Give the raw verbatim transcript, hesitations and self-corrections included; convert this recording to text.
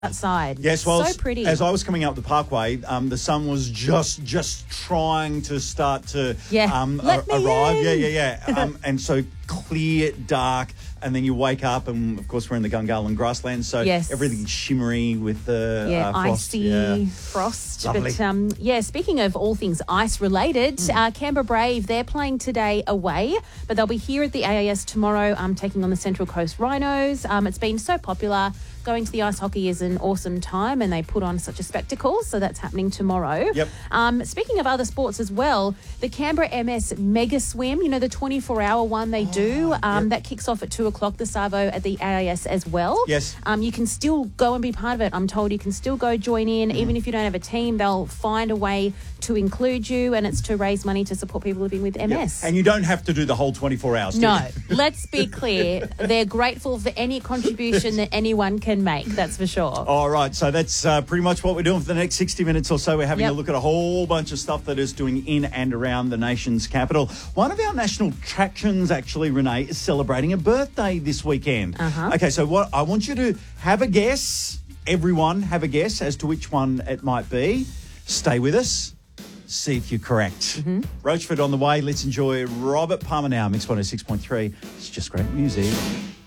outside. Yes, well, so pretty. As I was coming up the parkway, um, the sun was just just trying to start to Yeah. um, Let a- me arrive. in. Yeah, yeah, yeah. Um, and so clear, dark, and then you wake up, and of course we're in the Gungahlin grasslands, so Yes. everything's shimmery with the Yeah, uh, frost. icy Yeah. frost. Lovely. But um, yeah, speaking of all things ice related, Hmm. uh, Canberra Brave, they're playing today away, but they'll be here at the A A S tomorrow, um, taking on the Central Coast Rhinos. Um, it's been so popular. Going to the ice hockey is an awesome time, and they put on such a spectacle, so that's happening tomorrow. Yep. Um, speaking of other sports as well, the Canberra M S Mega Swim, you know, the twenty-four hour one they do, um, yep. that kicks off at two o'clock, the Savo at the A A S as well. Yes. Um, you can still go and be part of it. I'm told you can still go join in. Even if you don't have a team, they'll find a way to include you, and it's to raise money to support people living with M Yeah. S. And you don't have to do the whole twenty-four hours. do No, you? let's be clear. They're grateful for any contribution that anyone can make, that's for sure. All right, so that's uh, pretty much what we're doing for the next sixty minutes or so. We're having Yep. a look at a whole bunch of stuff that is doing in and around the nation's capital. One of our national attractions, actually, Renee, is celebrating a birthday this weekend. Uh-huh. Okay, so what I want you to have a guess. Everyone have a guess as to which one it might be. Stay with us. See if you're correct. Mm-hmm. Roachford on the way. Let's enjoy Robert Palmer now. Mix one oh six point three. It's just great music.